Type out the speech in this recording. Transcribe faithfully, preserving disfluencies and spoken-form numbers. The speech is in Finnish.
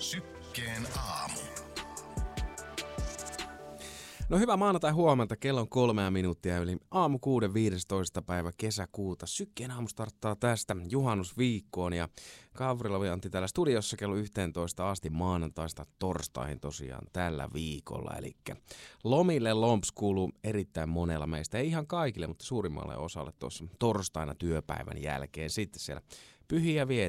Sykkeen aamu. No hyvää maanantai huomenta, kello on kolmea minuuttia yli aamu kuuden viidestoista päivä kesäkuuta. Sykkeen aamu starttaa tästä juhannusviikkoon ja Kavrilavi Antti täällä studiossa kello yhteentoista asti maanantaista torstaihin tosiaan tällä viikolla. Eli lomille lomps kuuluu erittäin monella meistä, ei ihan kaikille, mutta suurimmalle osalle tuossa torstaina työpäivän jälkeen sitten siellä pyhiä vietetään.